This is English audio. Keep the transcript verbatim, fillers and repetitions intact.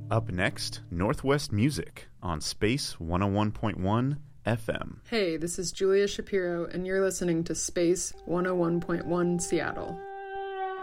Up next, Northwest Music on Space one oh one point one F M. Hey, this is Julia Shapiro, and you're listening to Space one oh one point one Seattle.